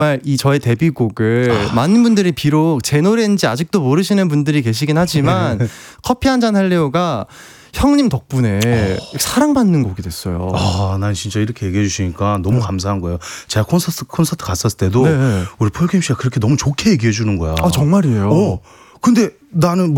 이 저의 데뷔곡을 많은 분들이 비록 제 노래인지 아직도 모르시는 분들이 계시긴 하지만 커피 한잔 할래요가 형님 덕분에 사랑받는 곡이 됐어요. 난 진짜 이렇게 얘기해 주시니까 너무 감사한 거예요. 제가 콘서트 갔었을 때도 우리 폴킴 씨가 그렇게 너무 좋게 얘기해 주는 거야. 정말이에요. 근데 나는